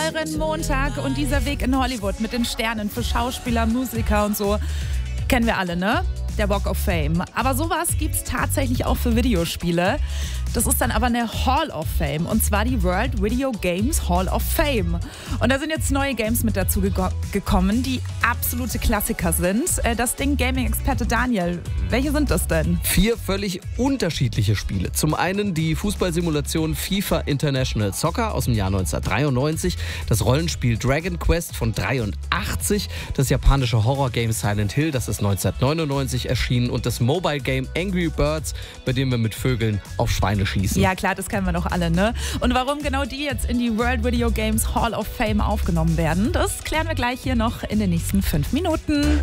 euren Montag und dieser Weg in Hollywood mit den Sternen für Schauspieler, Musiker und so, kennen wir alle, ne? Der Walk of Fame. Aber sowas gibt's tatsächlich auch für Videospiele. Das ist dann aber eine Hall of Fame, und zwar die World Video Games Hall of Fame. Und da sind jetzt neue Games mit dazu gekommen, die absolute Klassiker sind. Das Ding Gaming-Experte Daniel, welche sind das denn? 4 völlig unterschiedliche Spiele. Zum einen die Fußballsimulation FIFA International Soccer aus dem Jahr 1993, das Rollenspiel Dragon Quest von 1983, das japanische Horror-Game Silent Hill, das ist 1999 erschienen, und das Mobile-Game Angry Birds, bei dem wir mit Vögeln auf Schweine schießen. Ja klar, das kennen wir doch alle, ne? Und warum genau die jetzt in die World Video Games Hall of Fame aufgenommen werden, das klären wir gleich hier noch in den nächsten 5 Minuten.